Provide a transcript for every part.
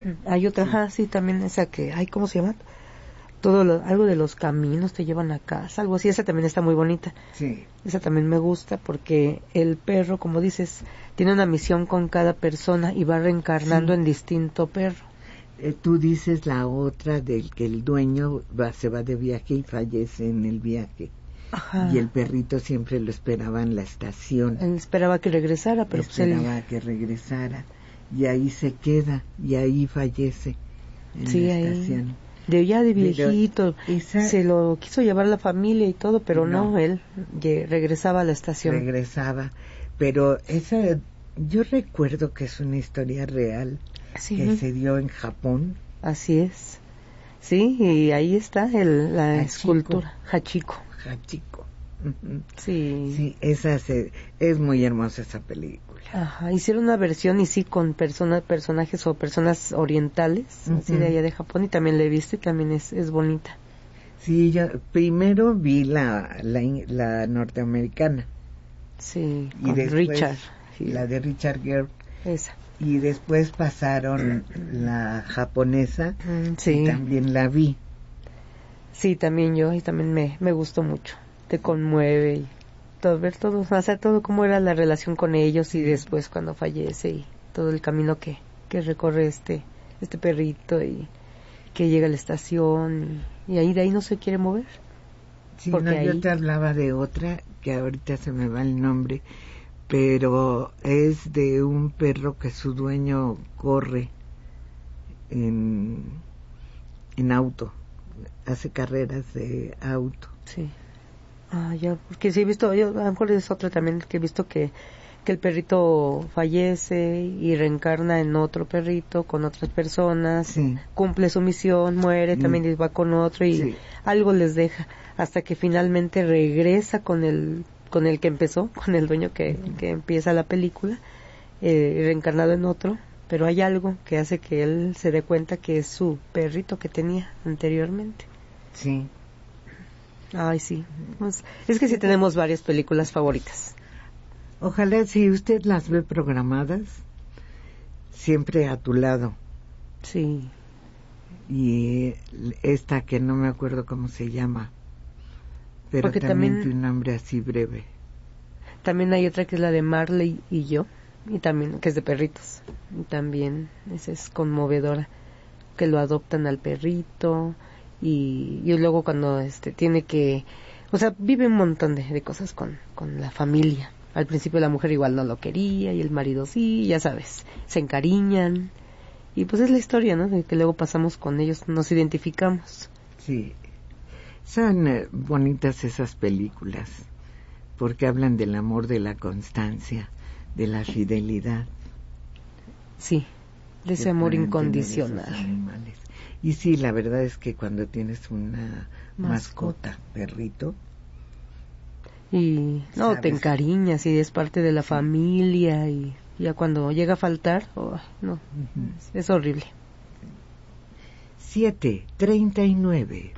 Hay otra, Sí. sí, también esa que, ay, ¿cómo se llama? Algo de los caminos te llevan a casa, algo así, esa también está muy bonita. Sí, Esa también me gusta porque el perro, como dices, tiene una misión con cada persona y va reencarnando sí. en distinto perro. Tú dices la otra del que el dueño se va de viaje y fallece en el viaje. Y el Ajá. perrito siempre lo esperaba en la estación. Él esperaba que regresara, pero pues él, Esperaba que regresara. Y ahí se queda, y ahí fallece en la sí, ahí, estación. de Pero viejito, esa se lo quiso llevar la familia y todo, pero no, no, él regresaba a la estación. regresaba. Pero esa, yo recuerdo que es una historia real que Sí, se dio en Japón. así es. Sí, y ahí está la Hachiko. escultura, Hachiko. Hachiko. Ujú. Sí. Sí, es muy hermosa esa película. Ajá, hicieron una versión y sí con personajes o personas orientales, así de Ujú. allá de Japón, y también la he visto y también es bonita. Sí, yo primero vi la norteamericana Sí, y con después Richard. Sí, la de Richard Gere esa. y después pasaron la japonesa y Sí, también la vi. sí, también yo, y también me gustó mucho. Te conmueve y todo, ver todo, hacer todo cómo era la relación con ellos y después cuando fallece y todo el camino que recorre este perrito y que llega a la estación y ahí de ahí no se quiere mover. Sí, no, Porque yo ahí, te hablaba de otra que ahorita se me va el nombre, pero es de un perro que su dueño corre en, en auto, hace carreras de auto. sí. Ah, ya, porque sí he visto, yo a lo mejor es otra también que he visto que el perrito fallece y reencarna en otro perrito con otras personas, Sí. cumple su misión, muere, también y va con otro y Sí. algo les deja hasta que finalmente regresa con el que empezó, con el dueño que empieza la película, reencarnado en otro, pero hay algo que hace que él se dé cuenta que es su perrito que tenía anteriormente. Sí. Ay, sí. Pues, es que sí tenemos varias películas favoritas. Ojalá si usted las ve programadas, siempre a tu lado. Sí. Y esta que no me acuerdo cómo se llama, pero Porque también también tiene un nombre así breve. hay otra que es la de Marley y yo, y también que es de perritos. Y también esa es conmovedora, que lo adoptan al perrito y luego cuando tiene que, o sea, vive un montón de cosas con la familia. Al principio la mujer igual no lo quería y el marido sí, ya sabes, se encariñan. Y pues es la historia, ¿no? De que luego pasamos con ellos, nos identificamos. Sí, son bonitas esas películas, porque hablan del amor, de la constancia, de la fidelidad Sí, de ese que amor pueden tener incondicional. esos animales. Y sí, la verdad es que cuando tienes una mascota, perrito, Y no, te sabes, encariñas y es parte de la familia y ya cuando llega a faltar, oh, no, es horrible. 7:39.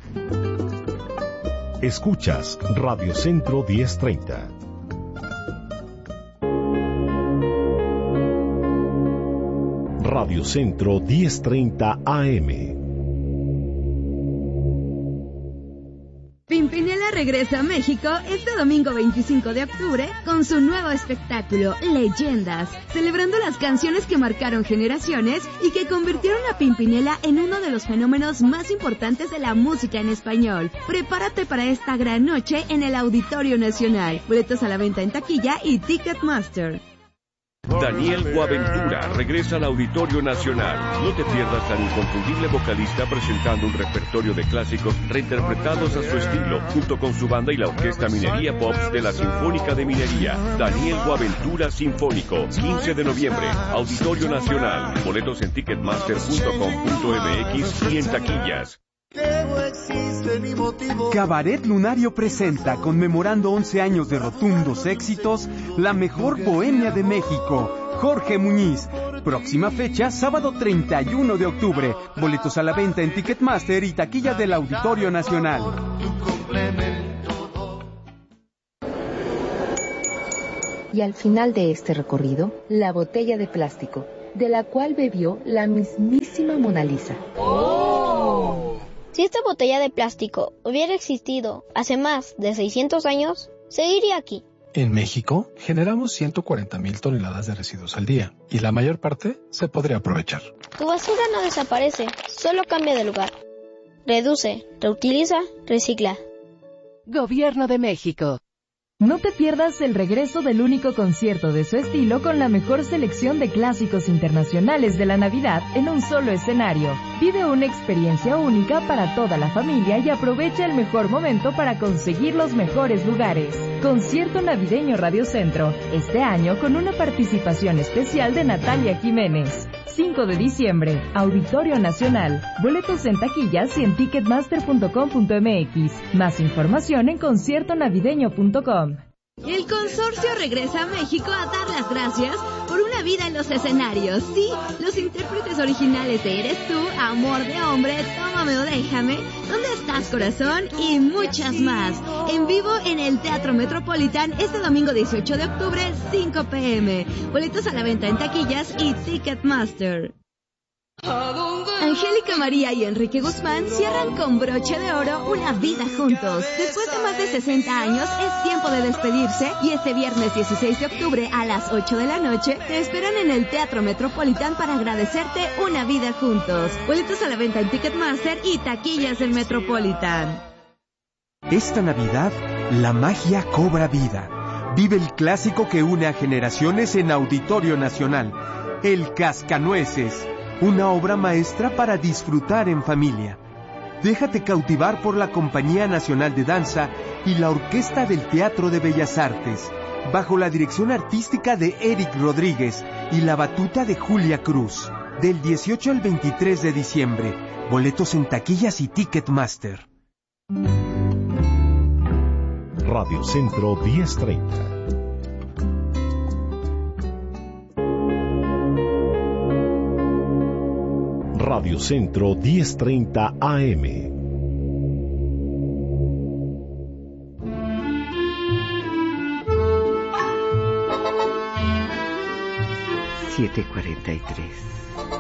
Escuchas Radio Centro 1030. Radio Centro 1030 AM. Pimpinela regresa a México este domingo 25 de octubre con su nuevo espectáculo, Leyendas, celebrando las canciones que marcaron generaciones y que convirtieron a Pimpinela en uno de los fenómenos más importantes de la música en español. Prepárate para esta gran noche en el Auditorio Nacional. Boletos a la venta en taquilla y Ticketmaster. Daniel Boaventura regresa al Auditorio Nacional. No te pierdas al inconfundible vocalista presentando un repertorio de clásicos reinterpretados a su estilo, junto con su banda y la Orquesta Minería Pops de la Sinfónica de Minería. Daniel Boaventura Sinfónico, 15 de noviembre, Auditorio Nacional. Boletos en ticketmaster.com.mx y en taquillas. Cabaret Lunario presenta, conmemorando 11 años de rotundos éxitos, la mejor bohemia de México, Jorge Muñiz. Próxima fecha, sábado 31 de octubre. Boletos a la venta en Ticketmaster y taquilla del Auditorio Nacional. Y al final de este recorrido, la botella de plástico. de la cual bebió la mismísima Mona Lisa. Si esta botella de plástico hubiera existido hace más de 600 años, seguiría aquí. En México, generamos 140,000 toneladas de residuos al día, y la mayor parte se podría aprovechar. Tu basura no desaparece, solo cambia de lugar. Reduce, reutiliza, recicla. Gobierno de México. No te pierdas el regreso del único concierto de su estilo con la mejor selección de clásicos internacionales de la Navidad en un solo escenario. Vive una experiencia única para toda la familia y aprovecha el mejor momento para conseguir los mejores lugares. Concierto navideño Radio Centro, este año con una participación especial de Natalia Jiménez. 5 de diciembre, Auditorio Nacional. Boletos en taquillas y en ticketmaster.com.mx. Más información en conciertonavideño.com. El consorcio regresa a México a dar las gracias por una vida en los escenarios. Sí, los intérpretes originales de Eres Tú, Amor de Hombre, Tómame o Déjame, ¿Dónde estás, corazón? Y muchas más. En vivo en el Teatro Metropolitan este domingo 18 de octubre, 5 p.m. Boletos a la venta en taquillas y Ticketmaster. Angélica María y Enrique Guzmán cierran con broche de oro una vida juntos. Después de más de 60 años es tiempo de despedirse y este viernes 16 de octubre a las 8 de la noche te esperan en el Teatro Metropolitan para agradecerte una vida juntos. Boletos a la venta en Ticketmaster y taquillas del Metropolitan. Esta Navidad, la magia cobra vida. Vive el clásico que une a generaciones en Auditorio Nacional, El Cascanueces. Una obra maestra para disfrutar en familia. Déjate cautivar por la Compañía Nacional de Danza y la Orquesta del Teatro de Bellas Artes, bajo la dirección artística de Eric Rodríguez y la batuta de Julia Cruz. Del 18 al 23 de diciembre. Boletos en taquillas y Ticketmaster. Radio Centro 1030. Radio Centro 1030 AM. $7:43.